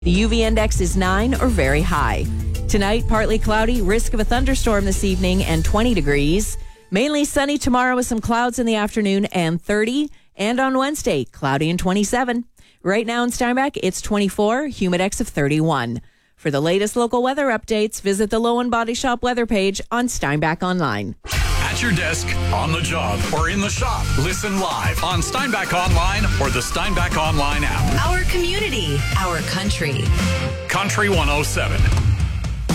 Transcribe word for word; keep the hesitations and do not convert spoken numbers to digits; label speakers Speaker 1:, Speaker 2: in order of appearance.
Speaker 1: The U V index is nine or very high. Tonight, partly cloudy, risk of a thunderstorm this evening, and twenty degrees. Mainly sunny tomorrow with some clouds in the afternoon and thirty. And on Wednesday, cloudy and twenty-seven. Right now in Steinbach, it's twenty-four, humidex of thirty-one. For the latest local weather updates, visit the Lowen Body Shop weather page on Steinbach Online.
Speaker 2: At your desk, on the job, or in the shop, listen live on Steinbach Online or the Steinbach Online app.
Speaker 3: Our community, our country.
Speaker 2: Country one oh seven.